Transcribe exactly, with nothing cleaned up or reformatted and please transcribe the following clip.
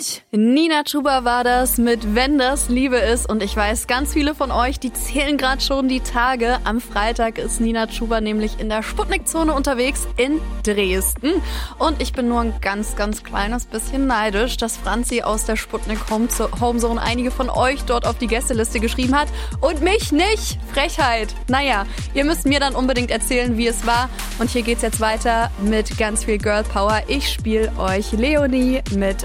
Nina Chuba war das mit Wenn das Liebe ist. Und ich weiß, ganz viele von euch, die zählen gerade schon die Tage. Am Freitag ist Nina Chuba nämlich in der Sputnik-Zone unterwegs in Dresden. Und ich bin nur ein ganz, ganz kleines bisschen neidisch, dass Franzi aus der Sputnik Homezone einige von euch dort auf die Gästeliste geschrieben hat und mich nicht. Frechheit. Naja, ihr müsst mir dann unbedingt erzählen, wie es war. Und hier geht's jetzt weiter mit ganz viel Girl Power. Ich spiele euch Leonie mit